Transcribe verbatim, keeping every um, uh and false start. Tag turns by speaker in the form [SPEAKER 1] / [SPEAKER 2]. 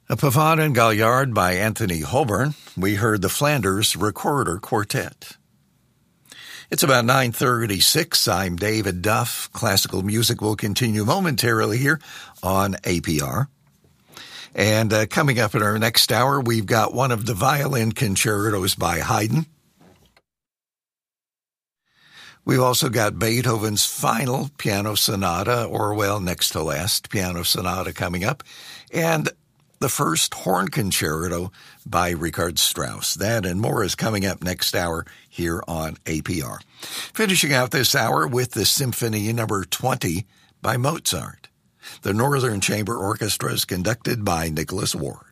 [SPEAKER 1] A Pavane and Galliard by Anthony Holborn. We heard the Flanders Recorder Quartet. It's about nine thirty-six. I'm David Duff. Classical music will continue momentarily here on A P R. And uh, coming up in our next hour, we've got one of the violin concertos by Haydn. We've also got Beethoven's final piano sonata, or well, next to last piano sonata coming up, and the first horn concerto by Richard Strauss. That and more is coming up next hour here on A P R. Finishing out this hour with the Symphony Number twenty by Mozart. The Northern Chamber Orchestra is conducted by Nicholas Ward.